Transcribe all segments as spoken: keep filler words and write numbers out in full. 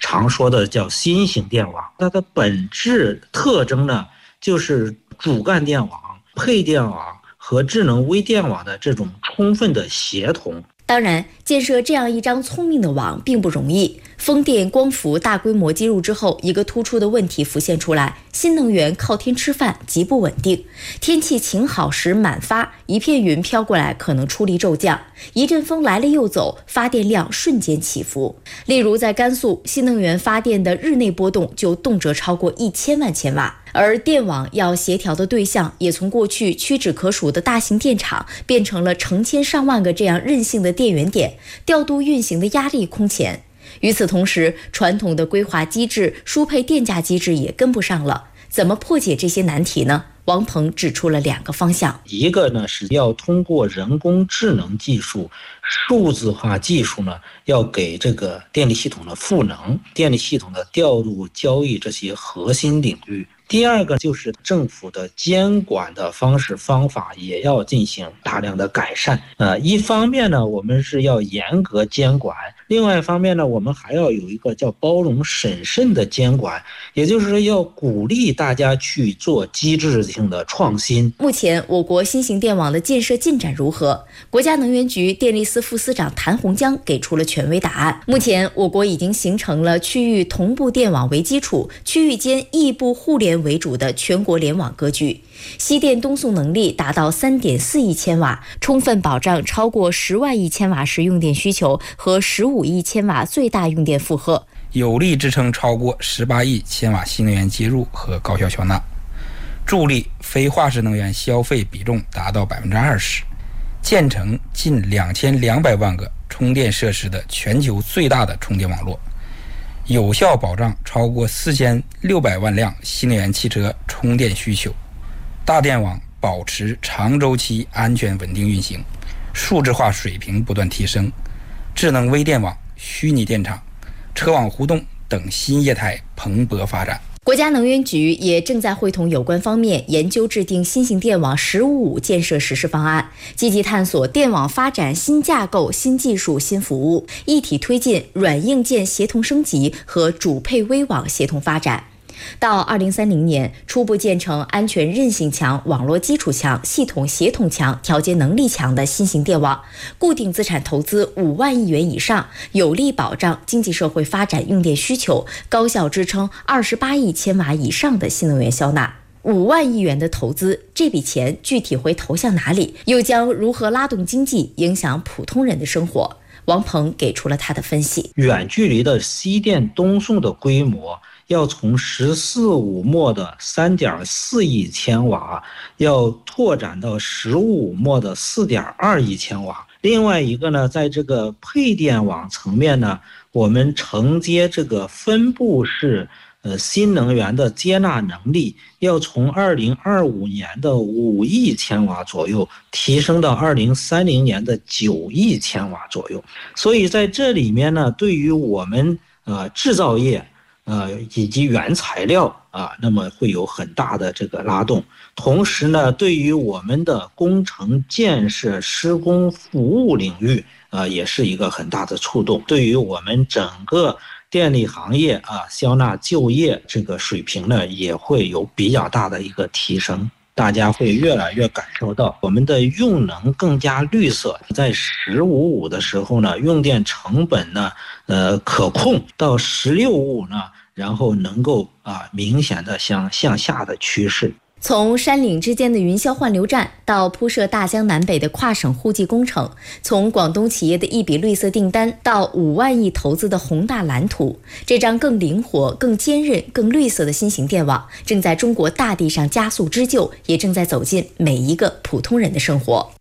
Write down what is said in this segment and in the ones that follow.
常说的叫新型电网。它的本质特征呢，就是主干电网、配电网和智能微电网的这种充分的协同。 当然，建设这样一张聪明的网并不容易。风电、光伏大规模接入之后，一个突出的问题浮现出来：新能源靠天吃饭，极不稳定。天气晴好时满发，一片云飘过来可能出力骤降；一阵风来了又走，发电量瞬间起伏。例如在甘肃，新能源发电的日内波动就动辄超过一千万千瓦。而电网要协调的对象也从过去屈指可数的大型电厂变成了成千上万个这样任性的电源点，调度运行的压力空前。与此同时，传统的规划机制、输配电价机制也跟不上了。怎么破解这些难题呢？王鹏指出了两个方向。 一个呢是要通过人工智能技术、数字化技术呢，要给这个电力系统的赋能、电力系统的调度、交易这些核心领域。第二个就是政府的监管的方式方法也要进行大量的改善。呃，一方面呢，我们是要严格监管；另外一方面呢，我们还要有一个叫包容审慎的监管，也就是要鼓励大家去做机制性的创新。 目前，我国新型电网的建设进展如何？国家能源局电力司副司长谭洪江给出了权威答案。目前，我国已经形成了区域同步电网为基础、区域间异步互联为主的全国联网格局，西电东送能力达到 三点四亿千瓦，充分保障超过十万亿千瓦时用电需求和十五亿千瓦最大用电负荷， 有力支撑超过十八亿千瓦新能源接入和高效消纳，助力非化石能源消费比重达到 百分之二十， 建成近两千两百万个充电设施的全球最大的充电网络，有效保障超过四千六百万辆新能源汽车充电需求。大电网保持长周期安全稳定运行，数字化水平不断提升，智能微电网、虚拟电厂、车网互动等新业态蓬勃发展。 国家能源局也正在会同有关方面研究制定新型电网“十五五”建设实施方案，积极探索电网发展新架构、新技术、新服务，一体推进软硬件协同升级和主配微网协同发展。到二零三零年，初步建成安全韧性强、网络基础强、系统协同强、调节能力强的新型电网，固定资产投资五万亿元以上，有力保障经济社会发展用电需求，高效支撑二十八亿千瓦以上的新能源消纳。五万亿元的投资，这笔钱具体会投向哪里？又将如何拉动经济，影响普通人的生活？王鹏给出了他的分析。 远距离的西电东送的规模要从十四五末的 三点四亿千瓦，要拓展到十五末的 四点二亿千瓦。另外一个呢，在这个配电网层面呢，我们承接这个分布式呃新能源的接纳能力，要从二零二五年的五亿千瓦左右提升到二零三零年的九亿千瓦左右。所以在这里面呢，对于我们呃制造业呃以及原材料啊，那么会有很大的这个拉动。同时呢，对于我们的工程建设、施工服务领域啊，也是一个很大的触动。对于我们整个电力行业啊，消纳就业这个水平呢，也会有比较大的一个提升。大家会越来越感受到我们的用能更加绿色。在十五五的时候呢，用电成本呢，呃可控；到十六五呢，然后能够啊明显的向向下的趋势。 从山岭之间的云霄换流站到铺设大江南北的跨省互济工程，从广东企业的一笔绿色订单到五万亿投资的宏大蓝图，这张更灵活、更坚韧、更绿色的新型电网正在中国大地上加速织就，也正在走进每一个普通人的生活。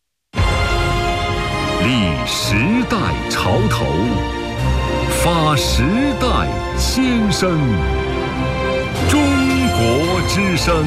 立时代潮头，发时代先声，中国之声。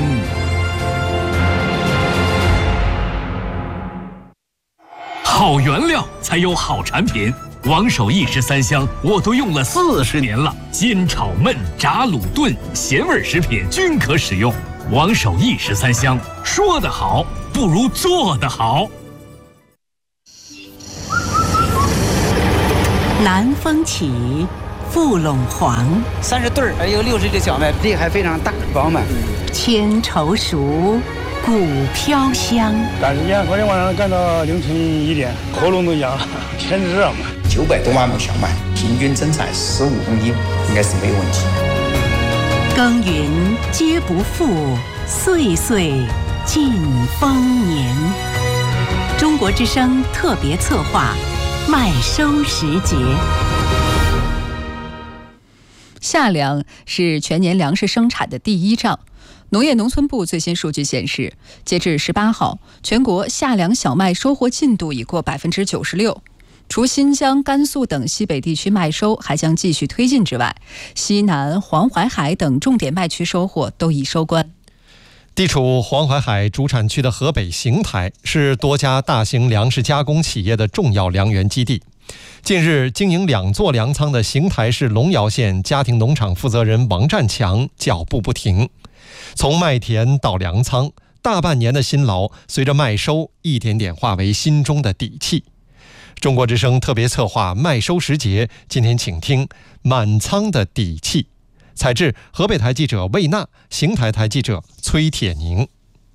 好原料才有好产品，王守义十三香我都用了四十年了，煎炒焖炸卤炖咸味食品均可使用。王守义十三香，说得好不如做得好。 南风起， 富陇黄， 三十对儿，有六十个小麦，粒还非常大饱满。 千愁熟，谷飘香。 干时间昨天晚上干到凌晨一点，喉咙都痒了，天热嘛。 九百多万亩小麦，平均增产十五公斤，应该是没有问题。 耕耘皆不负，岁岁尽丰年。中国之声特别策划，麦收时节。 夏粮是全年粮食生产的第一仗。农业农村部最新数据显示，截至十八号，全国夏粮小麦收获进度已过百分之九十六。除新疆、甘肃等西北地区麦收还将继续推进之外，西南、黄淮海等重点麦区收获都已收官。 地处黄淮海主产区的河北邢台是多家大型粮食加工企业的重要粮源基地。近日，经营两座粮仓的邢台市龙窑县家庭农场负责人王占强脚步不停，从麦田到粮仓，大半年的辛劳随着麦收一点点化为心中的底气。中国之声特别策划麦收时节，今天请听满仓的底气。采制河北台记者魏娜，邢台台记者崔铁宁。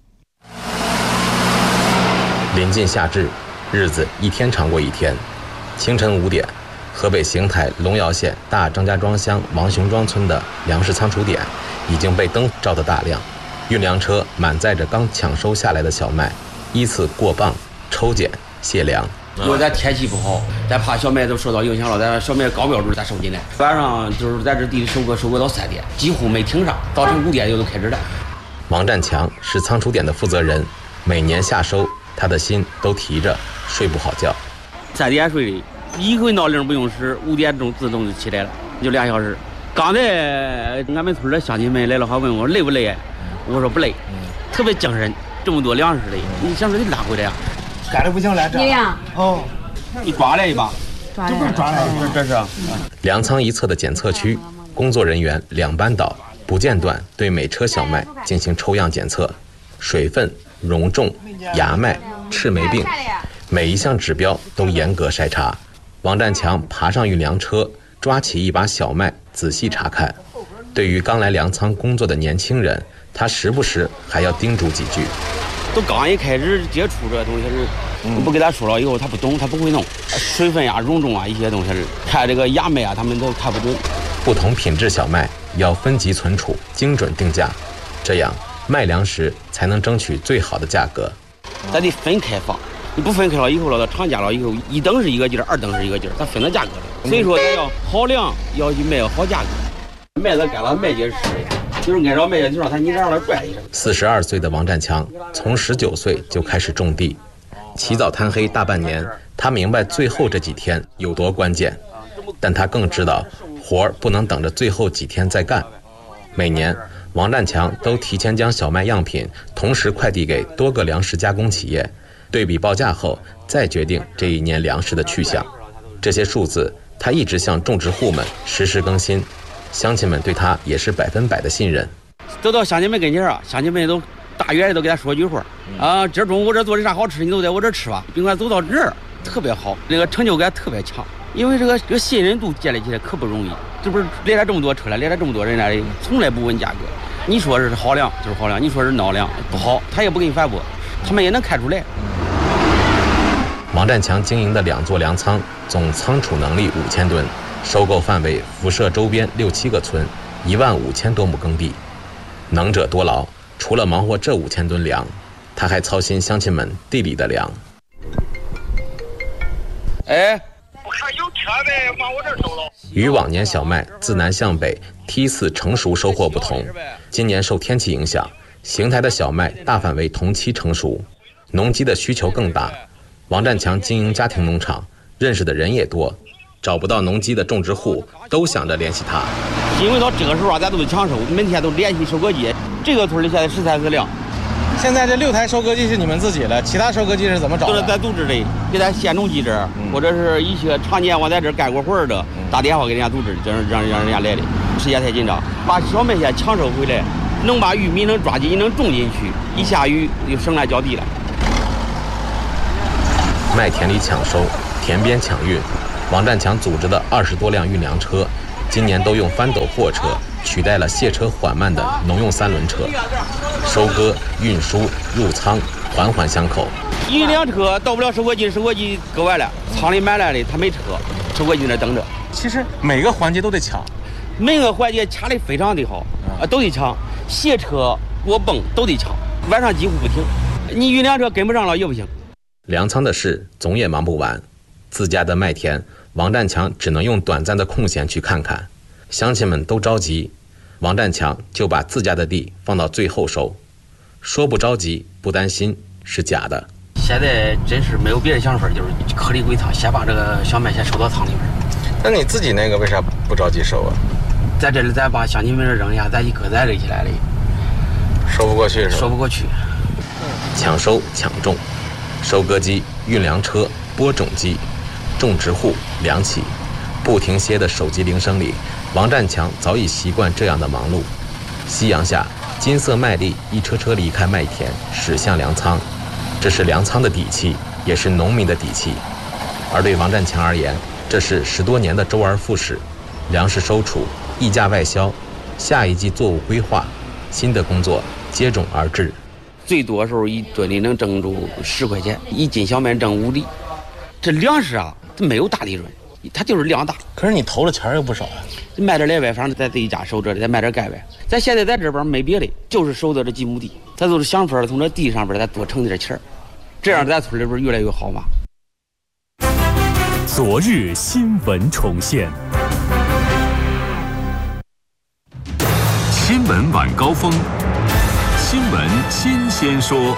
临近夏至，日子一天长过一天。清晨五点，河北邢台龙窑县大张家庄乡王雄庄村的粮食仓储点已经被灯照得大亮，运粮车满载着刚抢收下来的小麦，依次过磅、抽检、卸粮。 因为咱天气不好，咱怕小麦都受到影响了，咱小麦高标准咱收进来。晚上就是在这地里收割，收割到三点，几乎没停上，早晨五点就都开始了。 王占强是仓储点的负责人，每年夏收，他的心都提着，睡不好觉。 三点睡的，一回闹铃不用使，五点钟自动就起来了，就俩小时。刚才俺们村的乡亲们来了，还问我累不累，我说不累，特别精神。这么多粮食的，你想说得拉回来呀？ 干的不行了，这样哦，你抓来一把， 这不是抓来， 这是粮仓一侧的检测区，工作人员两班倒，不间断对每车小麦进行抽样检测，水分、容重、芽麦、赤霉病，每一项指标都严格筛查。王占强爬上运粮车，抓起一把小麦仔细查看。对于刚来粮仓工作的年轻人，他时不时还要叮嘱几句。 都刚一开始接触这东西是，嗯、不给他说了以后，他不懂，他不会弄。水分呀、容重啊一些东西是，看这个芽麦啊，他们都看不准。 不同品质小麦要分级存储，精准定价，这样卖粮食才能争取最好的价格。 咱得分开放，你不分开了以后了，到厂家了以后，一等是一个劲儿，二等是一个劲儿，它分了价格了。所以说，咱要好粮，要去卖好价格。麦子干了，麦秸是的。就是按照麦秸就让他你让他拽一下。 四十二岁的王占强从十九岁就开始种地，起早贪黑大半年，他明白最后这几天有多关键，但他更知道活儿不能等着最后几天再干。每年，王占强都提前将小麦样品同时快递给多个粮食加工企业，对比报价后再决定这一年粮食的去向。这些数字他一直向种植户们实时更新。乡亲们对他也是百分百的信任。 走到乡亲们跟前啊，乡亲们都大院里都给他说句话啊，今儿中午我这做的啥好吃，你都在我这吃吧。宾馆走到这儿特别好，这个成就感特别强，因为这个这个信任度建立起来可不容易。这不是来了这么多车了，来了这么多人来的，从来不问价格。你说是好粮就是好粮，你说是孬粮不好，他也不给你反驳，他们也能看出来。 王占强经营的两座粮仓总仓储能力五千吨。收购范围辐射周边六七个村，一万五千多亩耕地。能者多劳，除了忙活这五千吨粮，他还操心乡亲们地里的粮。 哎， 我看有车呗，往我这收了。 与往年小麦自南向北梯次成熟收获不同，今年受天气影响，邢台的小麦大范围同期成熟，农机的需求更大。王占强经营家庭农场，认识的人也多。找不到农机的种植户都想着联系他， 因为到这个时候啊，咱都得抢收，每天都联系收割机。这个村里现在十三四辆， 现在这六台收割机是你们自己的，其他收割机是怎么找的？ 都是咱组织的，给咱县农机这儿，嗯、或者是一些常年我在这儿干过活的，打电话给人家组织，让让让人家来的。时间太紧张，把小麦先抢收回来，能把玉米能抓紧，能种进去，一下雨就省来浇地了。 麦田里抢收，田边抢运。王占强组织的二十多辆运粮车， 今年都用翻斗货车取代了卸车缓慢的农用三轮车，收割、运输、入仓环环相扣。 一辆车到不了收割机，收割机割完了，厂里买来的他没车，收割机那等着。 其实每个环节都得抢， 每个环节掐得非常的好啊，都得抢。卸车、我泵都得抢，晚上几乎不停。你运粮车跟不上了也不行。 粮仓的事总也忙不完，自家的麦田，王占强只能用短暂的空闲去看看。乡亲们都着急，王占强就把自家的地放到最后收。说不着急不担心是假的。 现在真是没有别的想法，就是颗粒归仓，先把这个小麦先收到仓里面。 那你自己那个为啥不着急收啊？ 在这里咱把乡亲们扔下，咱一搁在这起来了， 收不过去是吧？ 收不过去。 抢收抢种，收割机、运粮车、播种机，种植户、粮企，不停歇的手机铃声里，王占强早已习惯这样的忙碌。夕阳下，金色麦粒一车车离开麦田，驶向粮仓。这是粮仓的底气，也是农民的底气。而对王占强而言，这是十多年的周而复始，粮食收储、溢价外销，下一季作物规划，新的工作接踵而至。 最多时候一吨里能挣住十块钱，一斤小麦挣五厘。这粮食啊，它没有大利润，它就是量大。 可是你投的钱又不少啊， 卖点来外，反正在自己家收着的，再卖点盖外。咱现在在这边没别的，就是收的这几亩地，咱都是想法从这地上边再多挣点钱，这样咱村里边越来越好嘛。 昨日新闻重现，新闻晚高峰，新闻新鲜说。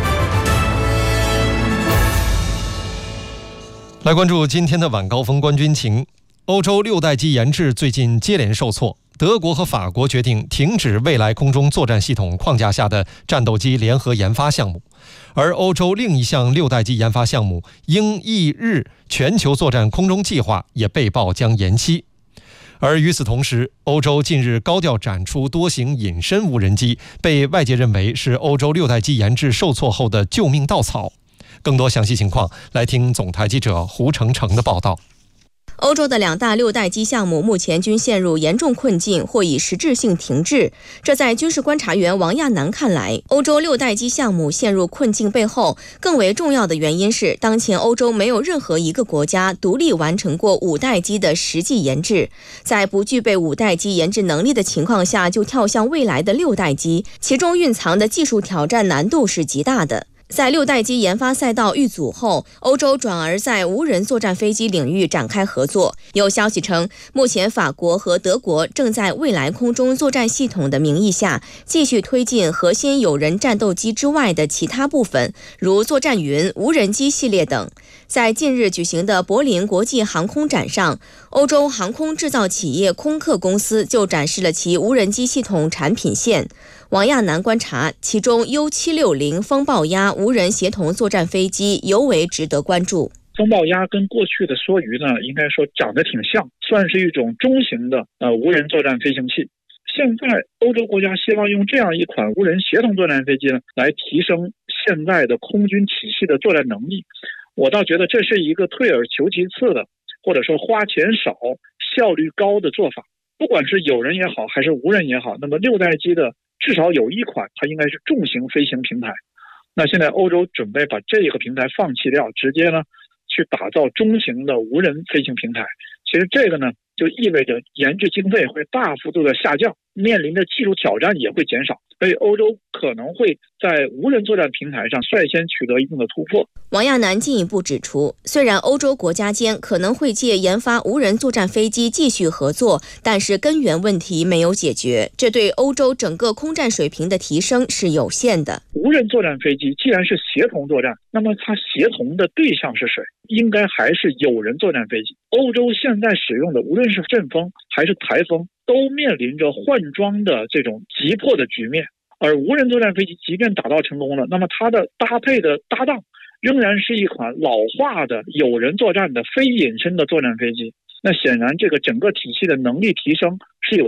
来关注今天的晚高峰观军情。欧洲六代机研制最近接连受挫，德国和法国决定停止未来空中作战系统框架下的战斗机联合研发项目，而欧洲另一项六代机研发项目英意日全球作战空中计划也被曝将延期。而与此同时，欧洲近日高调展出多型隐身无人机，被外界认为是欧洲六代机研制受挫后的救命稻草。更多详细情况，来听总台记者胡成成的报道。 欧洲的两大六代机项目目前均陷入严重困境或已实质性停滞。这在军事观察员王亚楠看来，欧洲六代机项目陷入困境背后，更为重要的原因是，当前欧洲没有任何一个国家独立完成过五代机的实际研制。在不具备五代机研制能力的情况下，就跳向未来的六代机，其中蕴藏的技术挑战难度是极大的。在六代机研发赛道遇阻后，欧洲转而在无人作战飞机领域展开合作。有消息称，目前法国和德国正在未来空中作战系统的名义下，继续推进核心有人战斗机之外的其他部分，如作战云、无人机系列等。在近日举行的柏林国际航空展上，欧洲航空制造企业空客公司就展示了其无人机系统产品线。王亚楠观察，其中 U 七六零 风暴鸭无人协同作战飞机尤为值得关注。 风暴鸭跟过去的梭鱼呢，应该说长得挺像，算是一种中型的呃无人作战飞行器。现在欧洲国家希望用这样一款无人协同作战飞机呢，来提升现在的空军体系的作战能力。我倒觉得这是一个退而求其次的，或者说花钱少、效率高的做法。不管是有人也好，还是无人也好，那么六代机的至少有一款，它应该是重型飞行平台。那现在欧洲准备把这个平台放弃掉，直接呢去打造中型的无人飞行平台。其实这个呢，就意味着研制经费会大幅度的下降，面临的技术挑战也会减少。所以欧洲可能会在无人作战平台上率先取得一定的突破。 王亚楠进一步指出，虽然欧洲国家间可能会借研发无人作战飞机继续合作，但是根源问题没有解决，这对欧洲整个空战水平的提升是有限的。 无人作战飞机既然是协同作战，那么它协同的对象是谁？应该还是有人作战飞机。欧洲现在使用的无论是阵风还是台风，都面临着换装的这种急迫的局面。而无人作战飞机即便打造成功了，那么它的搭配的搭档仍然是一款老化的有人作战的非隐身的作战飞机。那显然这个整个体系的能力提升是有